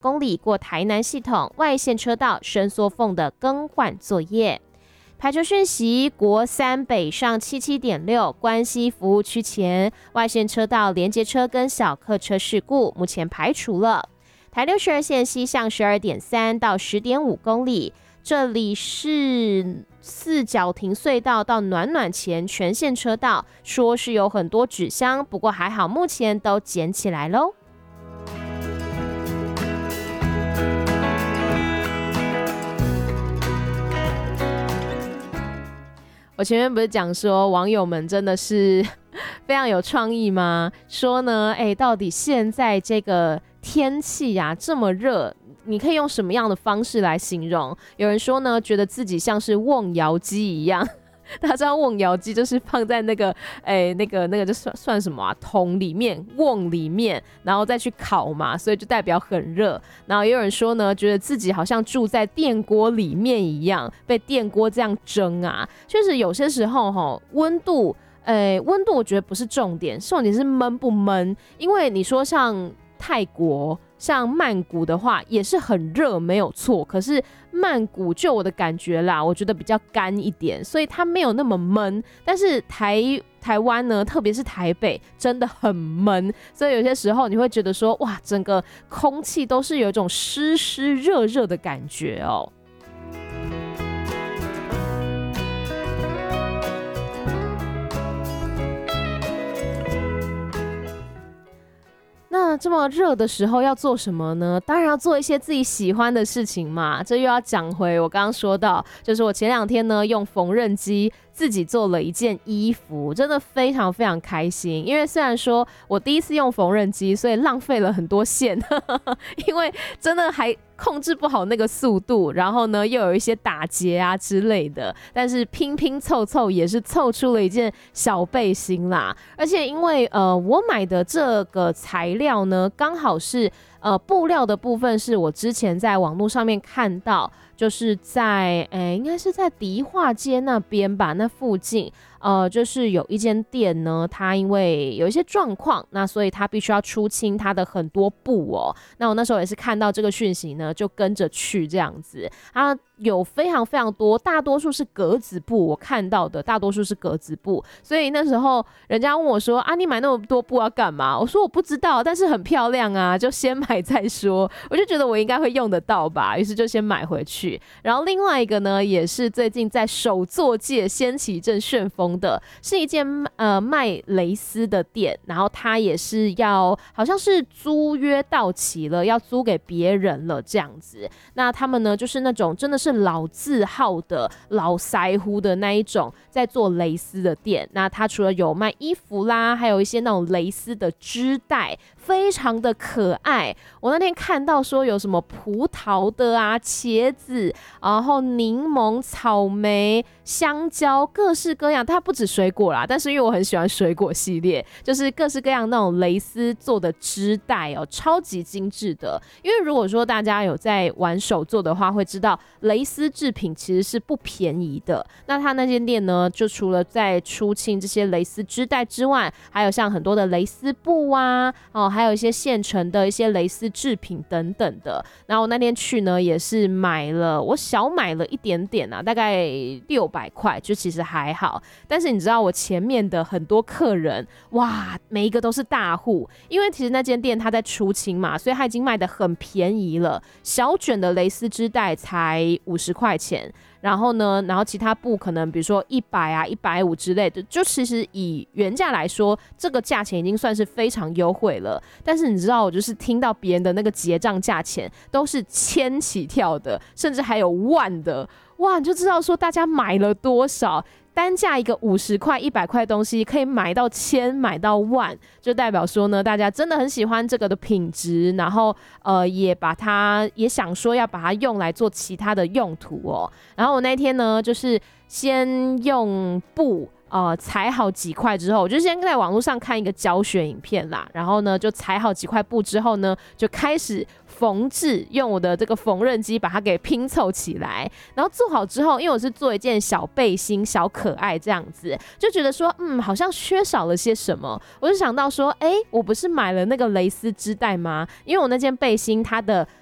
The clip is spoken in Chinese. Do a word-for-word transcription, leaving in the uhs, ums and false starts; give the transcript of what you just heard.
公里过台南系统外线车道伸缩缝的更换作业。排球讯息，国三北上 七七点六 关西服务区前外线车道连接车跟小客车事故目前排除了。台六十二线西向 十二点三 到 十点五 公里，这里是四角亭隧道到暖暖前全线车道，说是有很多纸箱，不过还好目前都捡起来咯。我前面不是讲说网友们真的是非常有创意吗？说呢，哎，到底现在这个天气啊这么热，你可以用什么样的方式来形容？有人说呢，觉得自己像是瓮窑鸡一样。大家知道瓮窑鸡就是放在那个哎那个那个就算算什么啊桶里面瓮里面，然后再去烤嘛，所以就代表很热。然后也有人说呢，觉得自己好像住在电锅里面一样，被电锅这样蒸啊。确实有些时候齁温度诶温度我觉得不是重点，重点是闷不闷。因为你说像泰国像曼谷的话也是很热没有错，可是曼谷就我的感觉啦，我觉得比较干一点，所以它没有那么闷。但是台台湾呢，特别是台北真的很闷，所以有些时候你会觉得说哇，整个空气都是有一种湿湿热热的感觉哦。那这么热的时候要做什么呢？当然要做一些自己喜欢的事情嘛。这又要讲回我刚刚说到，就是我前两天呢用缝纫机自己做了一件衣服，真的非常非常开心。因为虽然说我第一次用缝纫机，所以浪费了很多线，因为真的还控制不好那个速度，然后呢又有一些打结啊之类的，但是拼拼凑凑也是凑出了一件小背心啦。而且因为呃我买的这个材料呢，刚好是呃布料的部分是我之前在网络上面看到，就是在诶应该是在迪化街那边吧，那附近呃就是有一间店呢，它因为有一些状况，那所以它必须要出清它的很多布哦。那我那时候也是看到这个讯息呢，就跟着去这样子。它有非常非常多，大多数是格子布，我看到的大多数是格子布，所以那时候人家问我说啊，你买那么多布要干嘛？我说我不知道，但是很漂亮啊，就先买再说。我就觉得我应该会用得到吧，于是就先买回去。然后另外一个呢，也是最近在手作界掀起一阵旋风的，是一间呃卖蕾丝的店，然后它也是要好像是租约到期了，要租给别人了这样子。那他们呢，就是那种真的是老字号的老腮乎的那一种在做蕾丝的店。那它除了有卖衣服啦，还有一些那种蕾丝的织带，非常的可爱。我那天看到说有什么葡萄的啊、茄子，然后柠檬、草莓、香蕉，各式各样。它不止水果啦，但是因为我很喜欢水果系列，就是各式各样那种蕾丝做的织带哦，超级精致的。因为如果说大家有在玩手作的话，会知道蕾丝制品其实是不便宜的。那他那间店呢，就除了在出清这些蕾丝织带之外，还有像很多的蕾丝布啊，哦，还有一些现成的一些蕾丝制品等等的。然后我那天去呢，也是买了，我小买了一点点啊，大概六百块，就其实还好。但是你知道我前面的很多客人，哇，每一个都是大户，因为其实那间店他在出清嘛，所以他已经卖得很便宜了。小卷的蕾丝织带才五十块钱。然后呢，然后其他布可能比如说一百啊、一百五之类的，就其实以原价来说，这个价钱已经算是非常优惠了。但是你知道，我就是听到别人的那个结账价钱都是千起跳的，甚至还有万的，哇，你就知道说大家买了多少。单价一个五十块、一百块东西可以买到千、买到万，就代表说呢，大家真的很喜欢这个的品质，然后呃也把它也想说要把它用来做其他的用途哦。然后我那天呢，就是先用布。呃，裁好几块之后，我就先在网络上看一个教学影片啦，然后呢，就裁好几块布之后呢，就开始缝制，用我的这个缝纫机把它给拼凑起来。然后做好之后，因为我是做一件小背心，小可爱这样子，就觉得说，嗯，好像缺少了些什么。我就想到说，哎，我不是买了那个蕾丝织带吗？因为我那件背心它的